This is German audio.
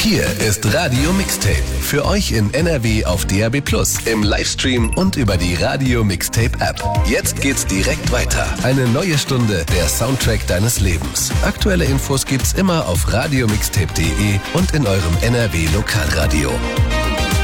Hier ist Radio Mixtape. Für euch in NRW auf DAB+, im Livestream und über die Radio Mixtape App. Jetzt geht's direkt weiter. Eine neue Stunde, der Soundtrack deines Lebens. Aktuelle Infos gibt's immer auf radiomixtape.de und in eurem NRW Lokalradio.